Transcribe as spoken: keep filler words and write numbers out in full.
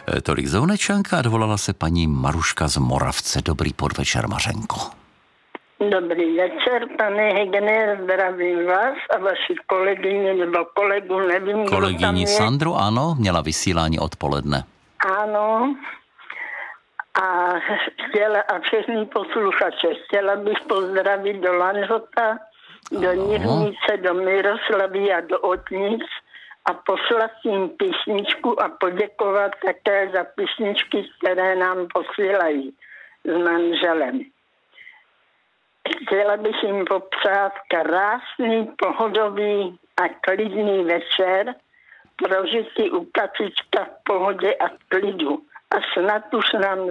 Tolik Zounečanka a dovolala se paní Maruška z Moravce. Dobrý podvečer, Mařenko. Dobrý večer, pane Hegner, zdravím vás a vaši kolegyni nebo kolegu, nevím, Kolegyni Sandru, ano, měla vysílání odpoledne. Ano. A chtěla, a všechny posluchače, chtěla bych pozdravit do Lanžota, do Nihnice, do Miroslavy a do Otnic a poslat jim písničku a poděkovat také za písničky, které nám posílají s manželem. Chtěla bych jim popřát krásný, pohodový a klidný večer, prožitý u kacička v pohodě a klidu. A snad už nám